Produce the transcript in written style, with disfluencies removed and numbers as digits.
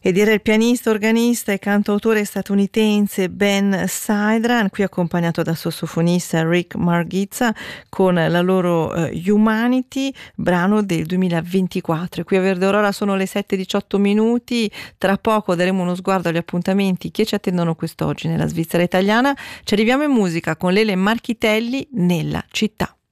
Ed era il pianista, organista e cantautore statunitense Ben Sidran, qui accompagnato dal sassofonista Rick Margizza con la loro Humanity, brano del 2024. Qui a Verde Aurora sono le 7:18 minuti, tra poco daremo uno sguardo agli appuntamenti che ci attendono quest'oggi nella Svizzera italiana. Ci arriviamo in musica con Lele Marchitelli, Nella città.